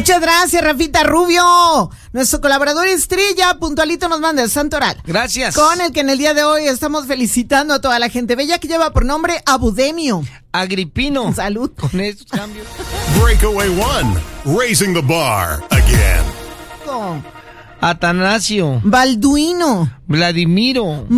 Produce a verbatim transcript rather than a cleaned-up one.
Muchas gracias, Rafita Rubio. Nuestro colaborador estrella, puntualito, nos manda el santo oral. Gracias. Con el que en el día de hoy estamos felicitando a toda la gente bella que lleva por nombre Abudemio. Agripino. Salud. Con estos cambios. Breakaway One, raising the bar again. Atanasio. Balduino. Vladimiro.